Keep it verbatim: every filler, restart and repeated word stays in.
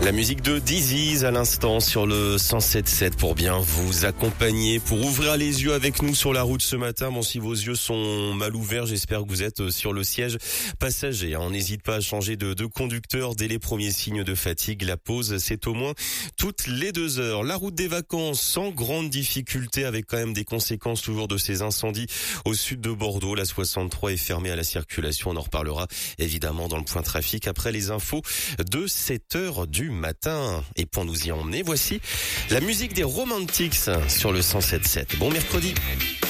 La musique de Dizzy à l'instant sur le cent sept sept pour bien vous accompagner, pour ouvrir les yeux avec nous sur la route ce matin. Bon, si vos yeux sont mal ouverts, j'espère que vous êtes sur le siège passager. On n'hésite pas à changer de, de conducteur dès les premiers signes de fatigue. La pause, c'est au moins toutes les deux heures. La route des vacances sans grande difficulté, avec quand même des conséquences toujours de ces incendies au sud de Bordeaux. La soixante-trois est fermée à la circulation. On en reparlera évidemment dans le point trafic après les infos de sept heures du matin. Et pour nous y emmener, voici la musique des Romantics sur le cent sept sept. Bon mercredi.